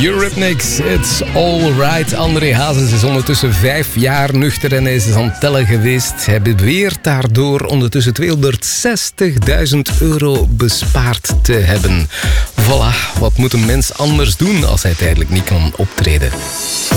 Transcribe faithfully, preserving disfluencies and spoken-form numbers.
Eurythmics, it's alright. André Hazes is ondertussen vijf jaar nuchter en hij is aan het tellen geweest. Hij beweert daardoor ondertussen tweehonderdzestigduizend euro bespaard te hebben. Voilà, wat moet een mens anders doen als hij tijdelijk niet kan optreden?